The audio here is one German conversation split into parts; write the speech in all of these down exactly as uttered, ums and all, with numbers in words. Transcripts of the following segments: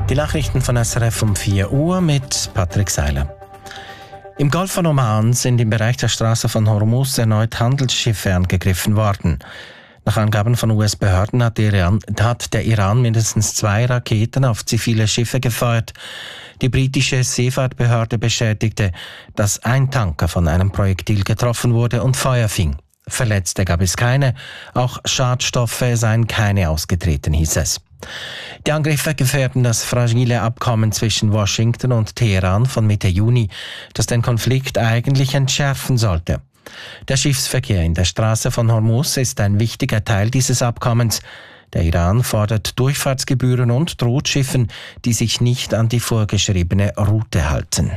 Die Nachrichten von S R F um vier Uhr mit Patrick Seiler. Im Golf von Oman sind im Bereich der Straße von Hormuz erneut Handelsschiffe angegriffen worden. Nach Angaben von U S-Behörden hat, hat der Iran mindestens zwei Raketen auf zivile Schiffe gefeuert. Die britische Seefahrtbehörde bestätigte, dass ein Tanker von einem Projektil getroffen wurde und Feuer fing. Verletzte gab es keine, auch Schadstoffe seien keine ausgetreten, hieß es. Die Angriffe gefährden das fragile Abkommen zwischen Washington und Teheran von Mitte Juni, das den Konflikt eigentlich entschärfen sollte. Der Schiffsverkehr in der Straße von Hormuz ist ein wichtiger Teil dieses Abkommens. Der Iran fordert Durchfahrtsgebühren und droht Schiffen, die sich nicht an die vorgeschriebene Route halten.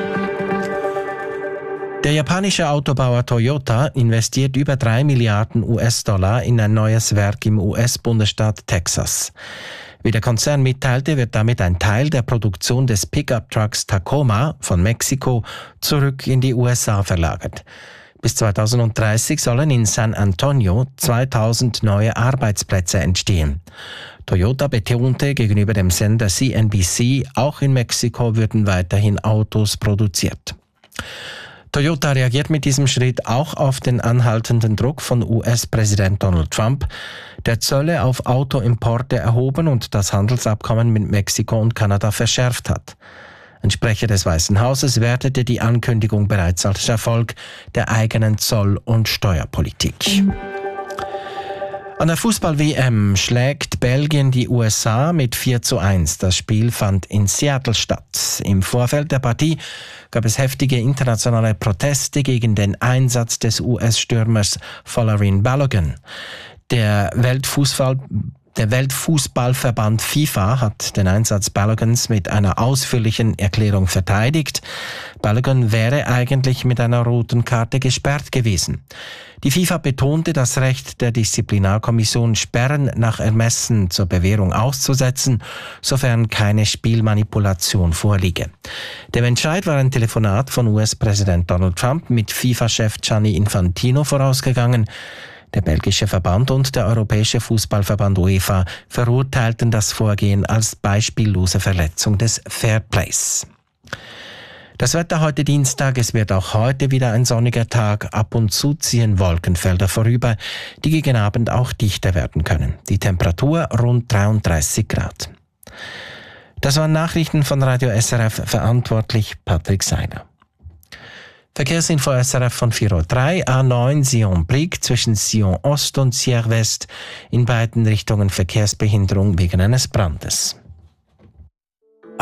Der japanische Autobauer Toyota investiert über drei Milliarden U S-Dollar in ein neues Werk im U S-Bundesstaat Texas. Wie der Konzern mitteilte, wird damit ein Teil der Produktion des Pickup-Trucks Tacoma von Mexiko zurück in die U S A verlagert. Bis zweitausenddreißig sollen in San Antonio zweitausend neue Arbeitsplätze entstehen. Toyota betonte gegenüber dem Sender C N B C, auch in Mexiko würden weiterhin Autos produziert. Toyota reagiert mit diesem Schritt auch auf den anhaltenden Druck von U S-Präsident Donald Trump, der Zölle auf Autoimporte erhoben und das Handelsabkommen mit Mexiko und Kanada verschärft hat. Ein Sprecher des Weißen Hauses wertete die Ankündigung bereits als Erfolg der eigenen Zoll- und Steuerpolitik. An der Fußball-W M schlägt Belgien die U S A mit vier zu eins. Das Spiel fand in Seattle statt. Im Vorfeld der Partie gab es heftige internationale Proteste gegen den Einsatz des U S-Stürmers Folarin Balogun. Der Weltfußball Der Weltfußballverband FIFA hat den Einsatz Baloguns mit einer ausführlichen Erklärung verteidigt. Balogun wäre eigentlich mit einer roten Karte gesperrt gewesen. Die FIFA betonte das Recht der Disziplinarkommission, Sperren nach Ermessen zur Bewährung auszusetzen, sofern keine Spielmanipulation vorliege. Dem Entscheid war ein Telefonat von U S-Präsident Donald Trump mit FIFA-Chef Gianni Infantino vorausgegangen. Der belgische Verband und der Europäische Fußballverband UEFA verurteilten das Vorgehen als beispiellose Verletzung des Fairplays. Das Wetter heute Dienstag, es wird auch heute wieder ein sonniger Tag. Ab und zu ziehen Wolkenfelder vorüber, die gegen Abend auch dichter werden können. Die Temperatur rund dreiunddreißig Grad. Das waren Nachrichten von Radio S R F, verantwortlich Patrick Seiler. Verkehrsinfo S R F von vier Uhr drei, A neun Sion-Brig zwischen Sion Ost und Sierre West, in beiden Richtungen Verkehrsbehinderung wegen eines Brandes.